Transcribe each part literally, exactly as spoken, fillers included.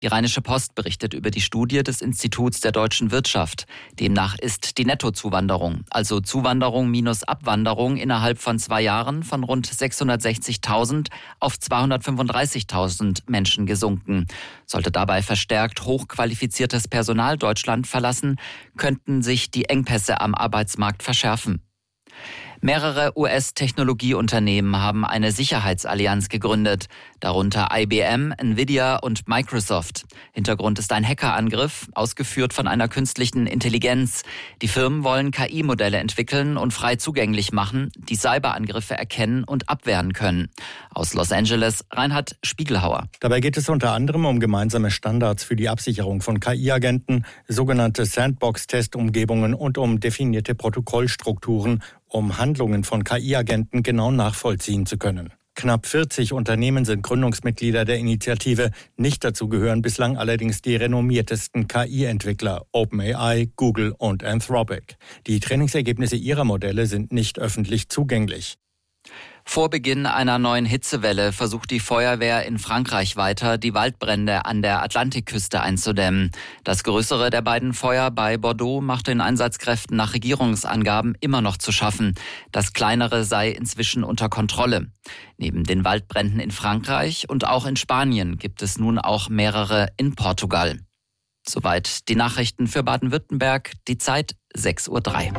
Die Rheinische Post berichtet über die Studie des Instituts der deutschen Wirtschaft. Demnach ist die Nettozuwanderung, also Zuwanderung minus Abwanderung, innerhalb von zwei Jahren von rund sechshundertsechzigtausend auf zweihundertfünfunddreißigtausend Menschen gesunken. Sollte dabei verstärkt hochqualifiziertes Personal Deutschland verlassen, könnten sich die Engpässe am Arbeitsmarkt verschärfen. Mehrere U S-Technologieunternehmen haben eine Sicherheitsallianz gegründet, darunter I B M, Nvidia und Microsoft. Hintergrund ist ein Hackerangriff, ausgeführt von einer künstlichen Intelligenz. Die Firmen wollen K I-Modelle entwickeln und frei zugänglich machen, die Cyberangriffe erkennen und abwehren können. Aus Los Angeles, Reinhard Spiegelhauer. Dabei geht es unter anderem um gemeinsame Standards für die Absicherung von K I-Agenten, sogenannte Sandbox-Testumgebungen und um definierte Protokollstrukturen, um Handlungen von K I-Agenten genau nachvollziehen zu können. Knapp vierzig Unternehmen sind Gründungsmitglieder der Initiative. Nicht dazu gehören bislang allerdings die renommiertesten K I-Entwickler OpenAI, Google und Anthropic. Die Trainingsergebnisse ihrer Modelle sind nicht öffentlich zugänglich. Vor Beginn einer neuen Hitzewelle versucht die Feuerwehr in Frankreich weiter, die Waldbrände an der Atlantikküste einzudämmen. Das größere der beiden Feuer bei Bordeaux macht den Einsatzkräften nach Regierungsangaben immer noch zu schaffen. Das kleinere sei inzwischen unter Kontrolle. Neben den Waldbränden in Frankreich und auch in Spanien gibt es nun auch mehrere in Portugal. Soweit die Nachrichten für Baden-Württemberg. Die Zeit sechs Uhr drei.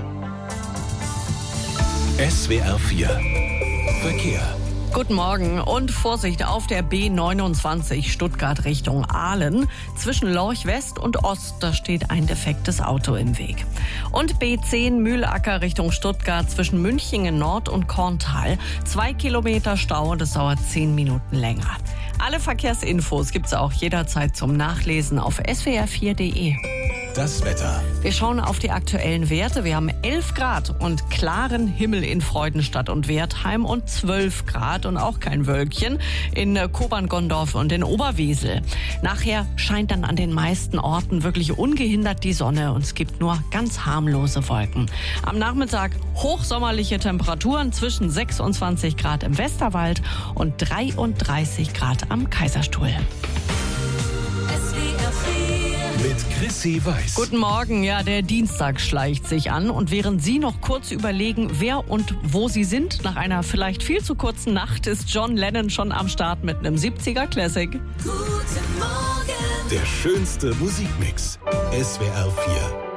S W R vier Verkehr. Guten Morgen und Vorsicht auf der B neunundzwanzig Stuttgart Richtung Aalen. Zwischen Lorch West und Ost, da steht ein defektes Auto im Weg. Und B zehn Mühlacker Richtung Stuttgart zwischen Münchingen Nord und Korntal. Zwei Kilometer Stau und es dauert zehn Minuten länger. Alle Verkehrsinfos gibt's auch jederzeit zum Nachlesen auf S W R vier punkt de. Das Wetter. Wir schauen auf die aktuellen Werte. Wir haben elf Grad und klaren Himmel in Freudenstadt und Wertheim und zwölf Grad und auch kein Wölkchen in Kobern-Gondorf und in Oberwesel. Nachher scheint dann an den meisten Orten wirklich ungehindert die Sonne und es gibt nur ganz harmlose Wolken. Am Nachmittag hochsommerliche Temperaturen zwischen sechsundzwanzig Grad im Westerwald und dreiunddreißig Grad am Kaiserstuhl. Mit Chrissy Weiß. Guten Morgen. Ja, der Dienstag schleicht sich an und während Sie noch kurz überlegen, wer und wo Sie sind, nach einer vielleicht viel zu kurzen Nacht ist John Lennon schon am Start mit einem siebziger Classic. Guten Morgen. Der schönste Musikmix. S W R vier.